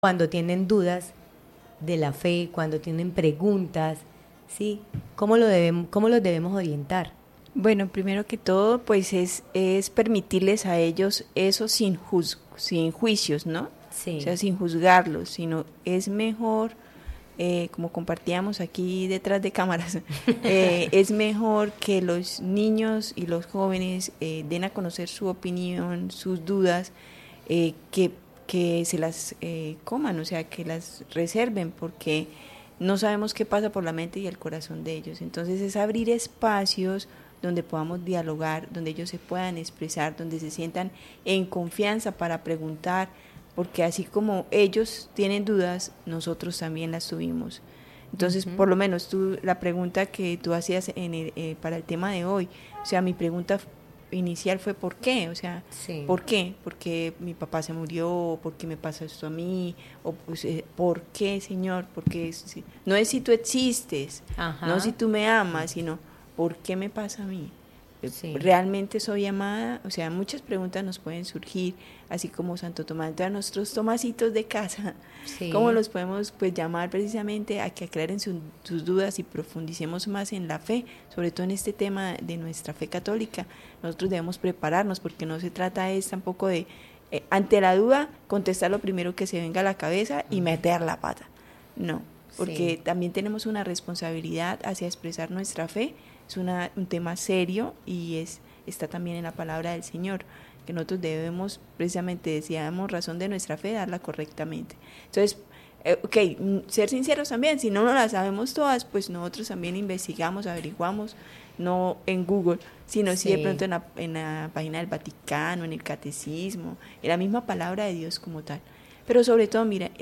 cuando tienen dudas de la fe, cuando tienen preguntas, ¿sí? ¿Cómo los debemos orientar? Bueno, primero que todo, pues es permitirles a ellos eso sin juicios, ¿no? Sí. O sea, sin juzgarlos, sino es mejor, como compartíamos aquí detrás de cámaras, es mejor que los niños y los jóvenes den a conocer su opinión, sus dudas, que se las coman, o sea, que las reserven, porque no sabemos qué pasa por la mente y el corazón de ellos. Entonces es abrir espacios donde podamos dialogar, donde ellos se puedan expresar, donde se sientan en confianza para preguntar, porque así como ellos tienen dudas, nosotros también las tuvimos. Entonces, por lo menos la pregunta que tú hacías para el tema de hoy, o sea, mi pregunta inicial fue ¿por qué? O sea, Sí. ¿por qué? ¿Porque mi papá se murió? ¿Por qué me pasa esto a mí? O pues, ¿por qué, Señor? Porque no es si tú existes, Ajá. no si tú me amas, sino ¿por qué me pasa a mí? Sí. ¿Realmente soy amada? O sea, muchas preguntas nos pueden surgir, así como Santo Tomás. Entonces, nuestros Tomásitos de casa, Sí. ¿cómo los podemos pues llamar precisamente a que aclaren sus dudas y profundicemos más en la fe, sobre todo en este tema de nuestra fe católica? Nosotros debemos prepararnos, porque no se trata tampoco de, ante la duda, contestar lo primero que se venga a la cabeza y meter la pata. No, porque Sí. también tenemos una responsabilidad hacia expresar nuestra fe. Es un tema serio y está también en la palabra del Señor, que nosotros debemos, precisamente, si damos razón de nuestra fe, darla correctamente. Entonces, ser sinceros también, si no la sabemos todas, pues nosotros también investigamos, averiguamos, no en Google, sino sí de pronto en la página del Vaticano, en el catecismo, en la misma palabra de Dios como tal. Pero sobre todo, mira,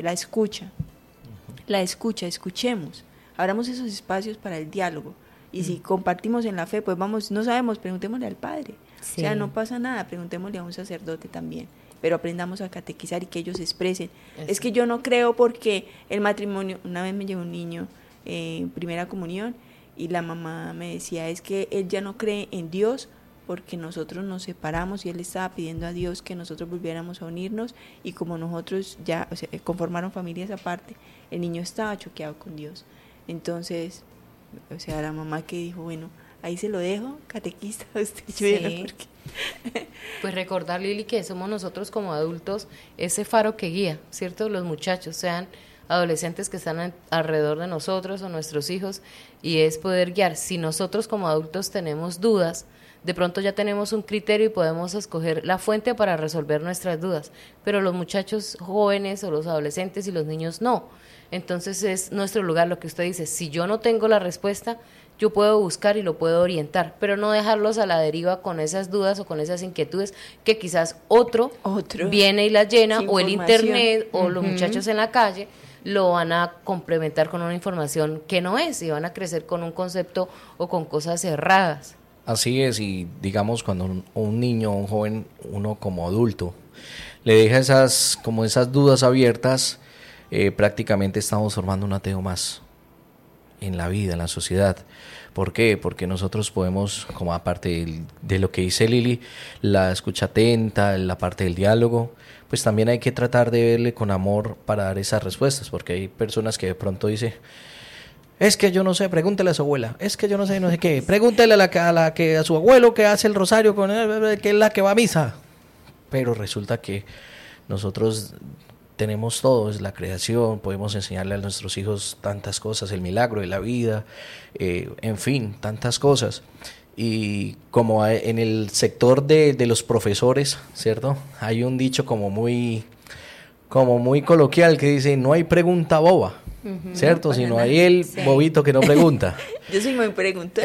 escuchemos, abramos esos espacios para el diálogo. Y si compartimos en la fe, pues no sabemos, preguntémosle al Padre. Sí. O sea, no pasa nada, preguntémosle a un sacerdote también. Pero aprendamos a catequizar y que ellos expresen. Eso. Es que yo no creo porque el matrimonio, una vez me llegó un niño en primera comunión y la mamá me decía, es que él ya no cree en Dios porque nosotros nos separamos y él estaba pidiendo a Dios que nosotros volviéramos a unirnos y como nosotros ya, o sea, conformaron familias aparte, el niño estaba choqueado con Dios. Entonces, o sea, la mamá que dijo, bueno, ahí se lo dejo, catequista, usted Sí. porque... Pues recordar, Lili, que somos nosotros como adultos ese faro que guía, ¿cierto? Los muchachos, sean adolescentes que están alrededor de nosotros o nuestros hijos, y es poder guiar. Si nosotros como adultos tenemos dudas, de pronto ya tenemos un criterio y podemos escoger la fuente para resolver nuestras dudas, pero los muchachos jóvenes o los adolescentes y los niños no. Entonces es nuestro lugar lo que usted dice, si yo no tengo la respuesta, yo puedo buscar y lo puedo orientar, pero no dejarlos a la deriva con esas dudas o con esas inquietudes que quizás otro viene y las llena, o el internet o los muchachos en la calle lo van a complementar con una información que no es, y van a crecer con un concepto o con cosas erradas. Así es, y digamos cuando un niño o un joven, uno como adulto, le deja esas dudas abiertas, prácticamente estamos formando un ateo más en la vida, en la sociedad. ¿Por qué? Porque nosotros podemos, como aparte de lo que dice Lili, la escucha atenta, la parte del diálogo, pues también hay que tratar de verle con amor para dar esas respuestas, porque hay personas que de pronto dicen, es que yo no sé, pregúntele a su abuela, es que yo no sé qué, pregúntele a su abuelo que hace el rosario, que es la que va a misa. Pero resulta que nosotros tenemos todo, es la creación, podemos enseñarle a nuestros hijos tantas cosas, el milagro de la vida, en fin, tantas cosas. Y como en el sector de los profesores, ¿cierto? Hay un dicho como muy coloquial que dice, no hay pregunta boba, ¿cierto? Sino hay el bobito que no pregunta. Yo soy muy preguntona.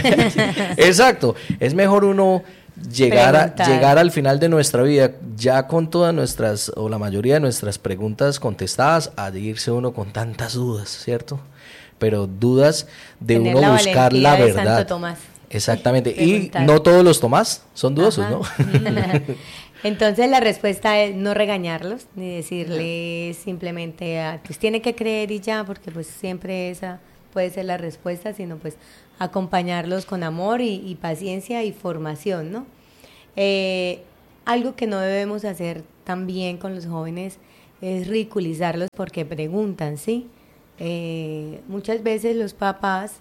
Exacto, es mejor uno llegar al final de nuestra vida ya con todas nuestras, o la mayoría de nuestras preguntas contestadas, a irse uno con tantas dudas, ¿cierto? Pero dudas de tener uno buscar la verdad. Santo Tomás. Exactamente, y no todos los Tomás son dudosos, ¿no? Entonces la respuesta es no regañarlos, ni decirles simplemente, pues tiene que creer y ya, porque pues siempre esa puede ser la respuesta, sino pues acompañarlos con amor y paciencia y formación, ¿no? Algo que no debemos hacer también con los jóvenes es ridiculizarlos porque preguntan, ¿sí? Muchas veces los papás,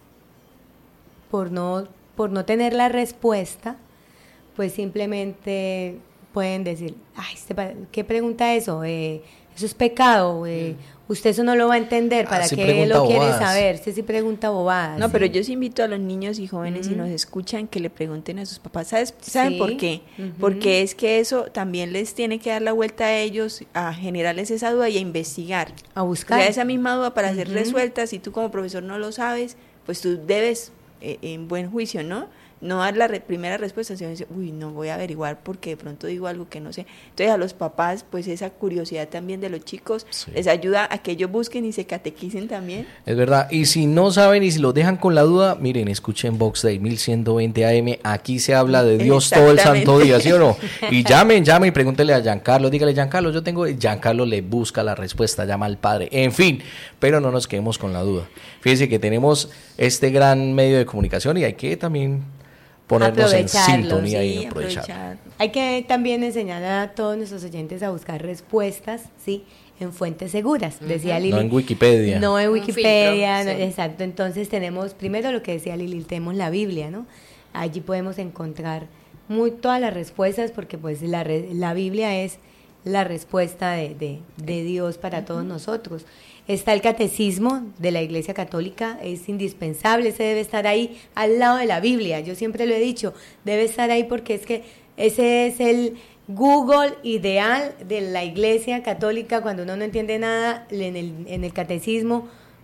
por no tener la respuesta, pues simplemente pueden decir, ay, ¿qué pregunta eso? Eso es pecado, usted eso no lo va a entender, ¿para sí qué lo quiere bobadas. saber? Usted sí pregunta bobadas. No, ¿sí? pero yo sí invito a los niños y jóvenes, si nos escuchan, que le pregunten a sus papás. ¿Saben Sí. por qué? Porque es que eso también les tiene que dar la vuelta a ellos, a generarles esa duda y a investigar. A O buscar. sea, esa misma duda para ser resuelta, si tú como profesor no lo sabes, pues tú debes, en buen juicio, ¿no? No dar la primera respuesta, sino decir, uy, no voy a averiguar porque de pronto digo algo que no sé. Entonces a los papás, pues esa curiosidad también de los chicos Sí. les ayuda a que ellos busquen y se catequicen también. Es verdad, y si no saben y si los dejan con la duda, miren, escuchen Vox Day 1120 AM, aquí se habla de Dios todo el santo día, ¿sí o no? Y llamen y pregúntenle a Giancarlo, dígale, Giancarlo, Giancarlo le busca la respuesta, llama al Padre, en fin, pero no nos quedemos con la duda. Fíjense que tenemos este gran medio de comunicación y hay que también ponernos en Aprovecharlo, sintonía Sí, y aprovechar. aprovechar. Hay que también enseñar a todos nuestros oyentes a buscar respuestas, ¿sí? En fuentes seguras, decía Lili. No en Wikipedia. No en Un Wikipedia, filtro, no, sí. exacto. Entonces tenemos, primero lo que decía Lili, tenemos la Biblia, ¿no? Allí podemos encontrar todas las respuestas porque pues la Biblia es la respuesta de Dios para todos nosotros. Está el catecismo de la Iglesia Católica, es indispensable, ese debe estar ahí al lado de la Biblia. Yo siempre lo he dicho, debe estar ahí porque es que ese es el Google ideal de la Iglesia Católica. Cuando uno no entiende nada, en el catecismo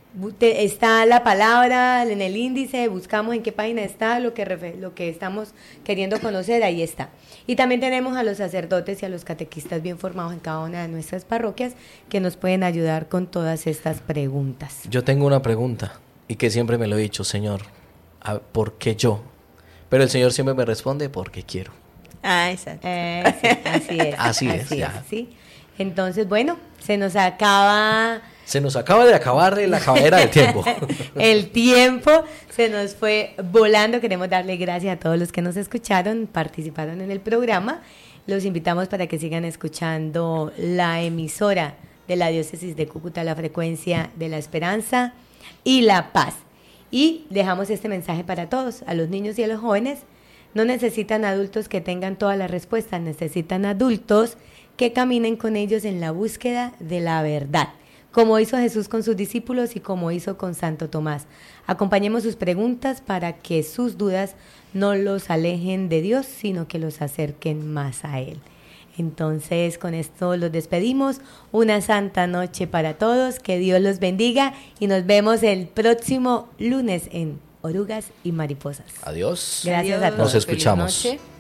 está la palabra, en el índice, buscamos en qué página está lo que estamos queriendo conocer, ahí está. Y también tenemos a los sacerdotes y a los catequistas bien formados en cada una de nuestras parroquias que nos pueden ayudar con todas estas preguntas. Yo tengo una pregunta y que siempre me lo he dicho, Señor, ¿por qué yo? Pero el Señor siempre me responde, porque quiero. Ah, exacto. Sí, así es. ya. ¿sí? Entonces, bueno, se nos acaba de acabar la caballera del tiempo. el tiempo, se nos fue volando. Queremos darle gracias a todos los que nos escucharon, participaron en el programa. Los invitamos para que sigan escuchando la emisora de la Diócesis de Cúcuta, la frecuencia de la esperanza y la paz. Y dejamos este mensaje para todos, a los niños y a los jóvenes. No necesitan adultos que tengan todas las respuestas, necesitan adultos que caminen con ellos en la búsqueda de la verdad, como hizo Jesús con sus discípulos y como hizo con Santo Tomás. Acompañemos sus preguntas para que sus dudas no los alejen de Dios, sino que los acerquen más a Él. Entonces, con esto los despedimos. Una santa noche para todos, que Dios los bendiga y nos vemos el próximo lunes en Orugas y Mariposas. Adiós. Gracias a Adiós. todos. Nos escuchamos. Feliz noche.